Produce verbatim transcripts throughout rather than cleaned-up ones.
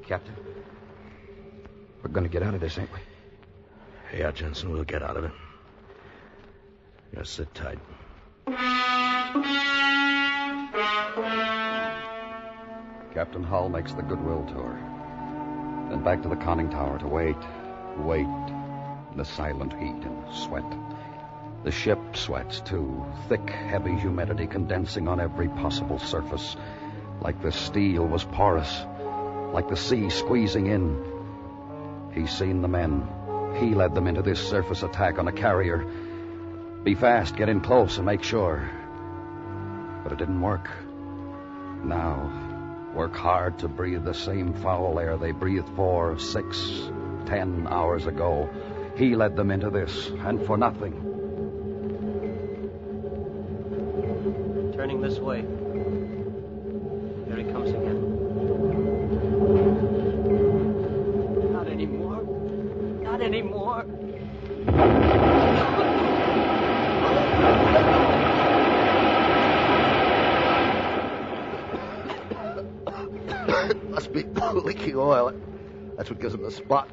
Captain, we're going to get out of this, ain't we? Yeah, Jensen, we'll get out of it. Just sit tight. Captain Hull makes the Goodwill tour. Then back to the conning tower to wait, wait, in the silent heat and sweat. The ship sweats, too. Thick, heavy humidity condensing on every possible surface. Like the steel was porous. Like the sea squeezing in. He's seen the men. He led them into this surface attack on a carrier. Be fast, get in close and make sure. But it didn't work. Now, work hard to breathe the same foul air they breathed four, six, ten hours ago. He led them into this, and for nothing. Turning this way. Here he comes again. Not anymore. Not anymore. Must be leaking oil. That's what gives him the spot.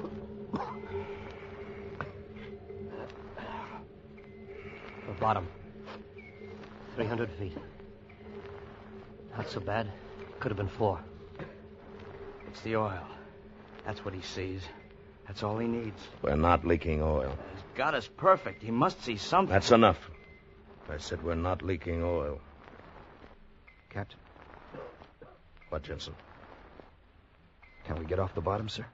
The bottom. Three hundred feet. Not so bad. Could have been four. It's the oil. That's what he sees. That's all he needs. We're not leaking oil. He's got us perfect. He must see something. That's enough. I said we're not leaking oil. Captain, What, Jensen? can we get off the bottom, sir?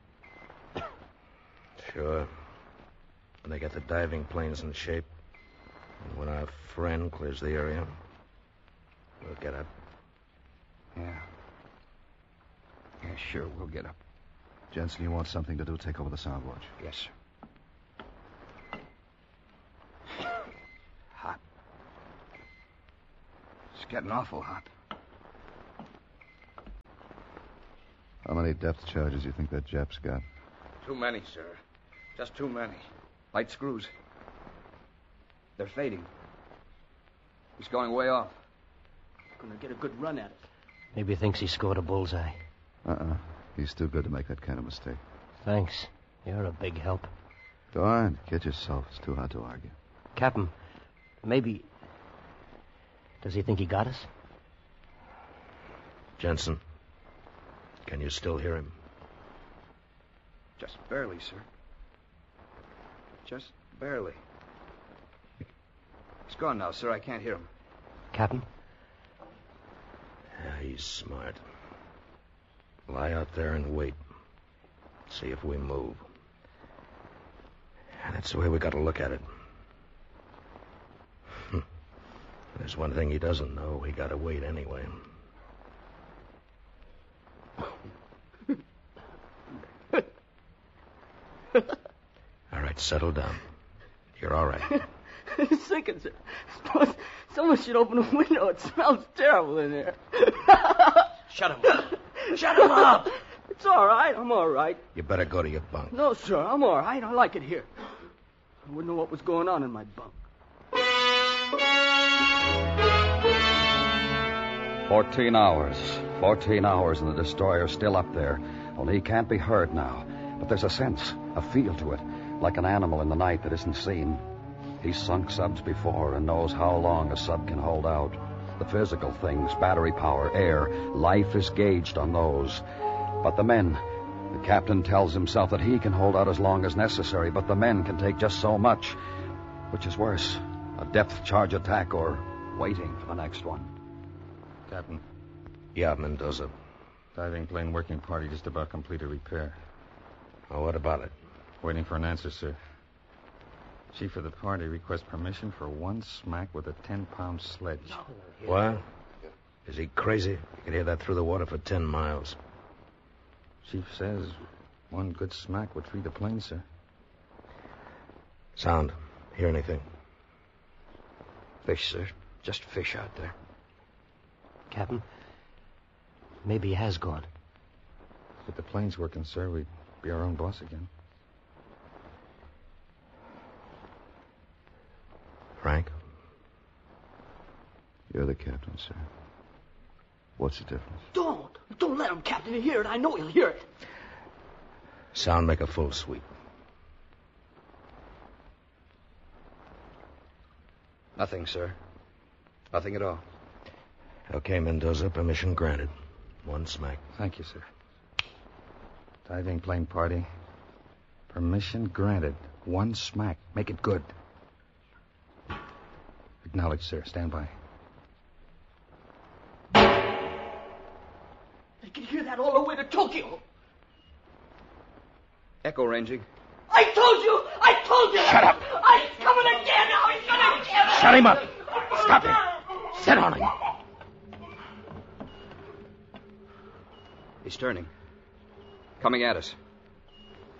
Sure. When they get the diving planes in shape, and when our friend clears the area, we'll get up. Yeah. Yeah, sure, we'll get up. Jensen, you want something to do? Take over the sound watch. Yes, sir. Hot. It's getting awful hot. How many depth charges do you think that Jap's got? Too many, sir. Just too many. Light screws. They're fading. He's going way off. Gonna get a good run at it. Maybe he thinks he scored a bullseye. Uh-uh. He's too good to make that kind of mistake. Thanks. You're a big help. Go on. Get yourself. It's too hard to argue. Captain, maybe... Does he think he got us? Jensen, can you still hear him? Just barely, sir. Just barely. He's gone now, sir. I can't hear him. Captain? Yeah, he's smart. Lie out there and wait. See if we move. And that's the way we got to look at it. There's one thing he doesn't know. We got to wait anyway. All right, settle down. You're all right. I'm sinking, sir. Suppose someone should open a window. It smells terrible in here. Shut him up. Shut him up! It's all right. I'm all right. You better go to your bunk. No, sir. I'm all right. I like it here. I wouldn't know what was going on in my bunk. Fourteen hours. Fourteen hours and the destroyer's still up there. Only he can't be heard now. But there's a sense, a feel to it, like an animal in the night that isn't seen. He's sunk subs before and knows how long a sub can hold out. The physical things, battery power, air, life is gauged on those. But the men, the captain tells himself that he can hold out as long as necessary, but the men can take just so much. Which is worse, a depth charge attack or waiting for the next one. Captain, Yeah, Mendoza. diving plane working party just about completed repair. Oh, what about it? Waiting for an answer, sir. Chief of the party requests permission for one smack with a ten-pound sledge. What? Is he crazy? You can hear that through the water for ten miles. Chief says one good smack would free the plane, sir. Sound. Hear anything? Fish, sir. Just fish out there. Captain, maybe he has gone. If the plane's working, sir, we'd be our own boss again. Frank? You're the captain, sir. What's the difference? Don't! Don't let him, Captain. He'll hear it. I know he'll hear it. Sound make a full sweep. Nothing, sir. Nothing at all. Okay, Mendoza, permission granted. One smack. Thank you, sir. Diving plane party. Permission granted. One smack. Make it good. Acknowledged, sir. Stand by. They can hear that all the way to Tokyo. Echo ranging. I told you! I told you! Shut up! I'm coming again now! He's gonna kill me! Shut him up! Stop him! Sit on him! He's turning. Coming at us.